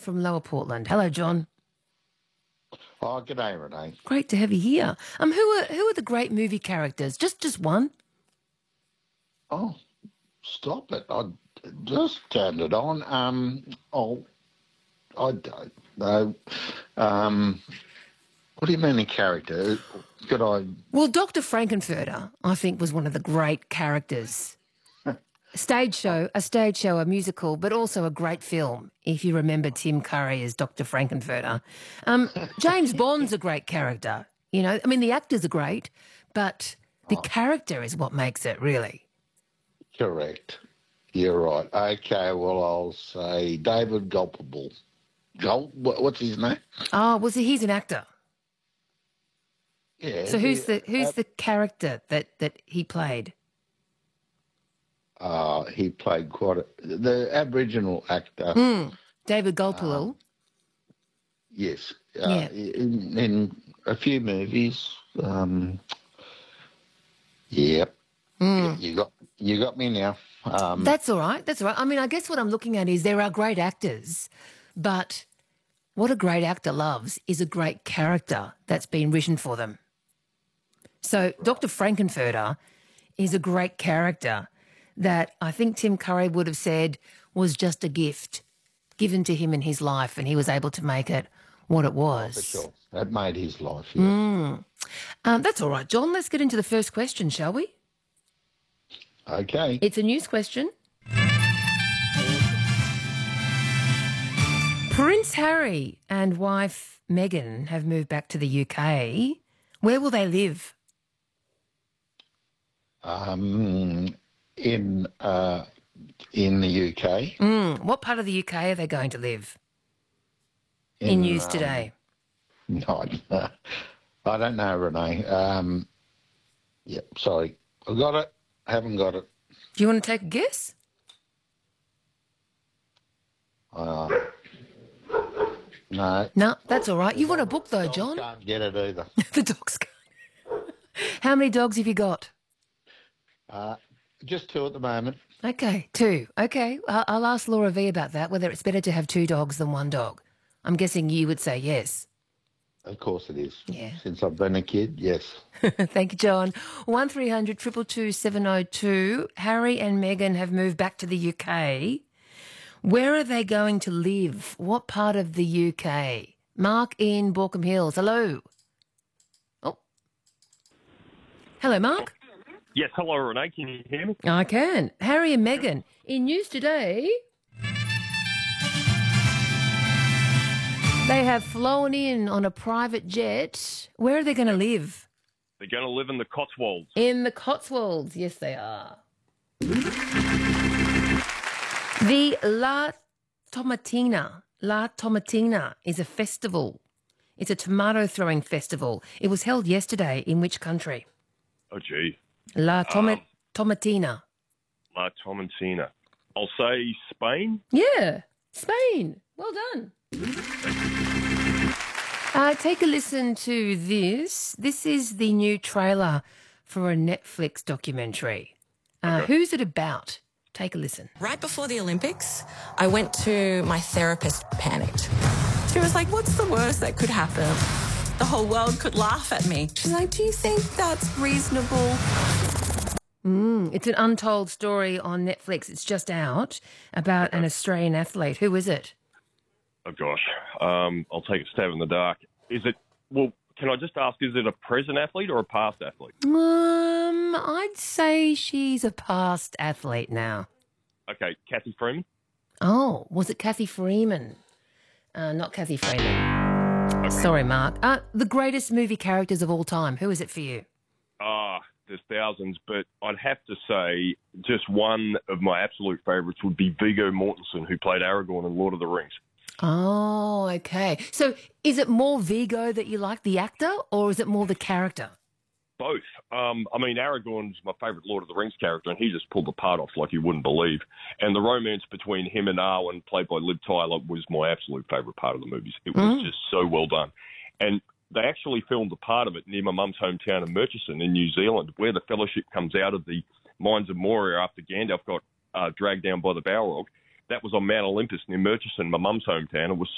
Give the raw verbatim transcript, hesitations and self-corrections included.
from Lower Portland. Hello, John. Oh, g'day, Renee. Great to have you here. Um, who are who are the great movie characters? Just just one. Oh, stop it. I just turned it on. Um, oh, I don't know. Um, what do you mean a character? Could I... Well, Doctor Frankenfurter, I think, was one of the great characters. A stage show, a stage show, a musical, but also a great film, if you remember Tim Curry as Doctor Frankenfurter. Um, James Bond's a great character. You know, I mean, the actors are great, but the Oh, character is what makes it, really. correct. You're right. Okay, well, I'll say David Gulpable. Gulp? What, what's his name? Oh, well, see, he's an actor. Yeah. So who's The, the who's the character that, that he played? uh, he played quite a... The Aboriginal actor. Mm, David Um, Gulpilil. yes. Uh, Yeah. in, in a few movies. Um, yep. Yeah, Mm. you got you got me now. Um, That's all right. That's all right. I mean, I guess what I'm looking at is there are great actors, but what a great actor loves is a great character that's been written for them. So Doctor Frankenfurter is a great character that I think Tim Curry would have said was just a gift given to him in his life, and he was able to make it what it oh, for was. sure. That made his life, yes. Mm. Um, that's all right, John. Let's get into the first question, shall we? Okay. It's a news question. Prince Harry and wife Meghan have moved back to the U K. Where will they live? Um, in uh, in the U K, Mm, what part of the U K are they going to live? In in news um, today. no, I don't know, Renee. Um, yeah, sorry, I got it. Haven't got it. Do you want to take a guess? Uh, no. No, that's all right. You want a book though, Dogs John? can't get it either. The dogs can't. How many dogs have you got? Uh, just two at the moment. Okay, two. Okay, I'll, I'll ask Laura V about that, whether it's better to have two dogs than one dog. I'm guessing you would say yes. Of course it is. Yeah. Since I've been a kid, yes. Thank you, John. one three hundred two two two seven oh two. Harry and Meghan have moved back to the U K. Where are they going to live? What part of the U K? Mark in Borkham Hills. Hello. Oh. Hello, Mark. Yes, hello, Renee. Can you hear me? I can. Harry and Meghan. In news today, they have flown in on a private jet. Where are they going to live? They're going to live in the Cotswolds. In the Cotswolds. Yes, they are. The La Tomatina. La Tomatina is a festival. It's a tomato throwing festival. It was held yesterday in which country? Oh, gee. La Toma- Um, Tomatina. La Tomatina. I'll say Spain. Yeah, Spain. Well done. Uh, take a listen to this. This is the new trailer for a Netflix documentary. Uh, Okay. Who's it about? Take a listen. Right before the Olympics, I went to my therapist, panicked. She was like, what's the worst that could happen? The whole world could laugh at me. She's like, do you think that's reasonable? Mm, it's an untold story on Netflix. It's just out about an Australian athlete. Who is it? Oh, gosh. Um, I'll take a stab in the dark. Is it, well, can I just ask, is it a present athlete or a past athlete? Um, I'd say she's a past athlete now. Okay, Kathy Freeman? Oh, was it Kathy Freeman? Uh, not Kathy Freeman. Okay. Sorry, Mark. Uh, the greatest movie characters of all time. Who is it for you? Ah, there's thousands, but I'd have to say just one of my absolute favourites would be Viggo Mortensen, who played Aragorn in Lord of the Rings. Oh, okay. So is it more Vigo that you like, the actor, or is it more the character? Both. Um, I mean, Aragorn's my favourite Lord of the Rings character, and he just pulled the part off like you wouldn't believe. And the romance between him and Arwen, played by Liv Tyler, was my absolute favourite part of the movies. It was Mm. just so well done. And they actually filmed a part of it near my mum's hometown of Murchison in New Zealand, where the Fellowship comes out of the Mines of Moria after Gandalf got uh, dragged down by the Balrog. That was on Mount Olympus near Murchison, my mum's hometown. It was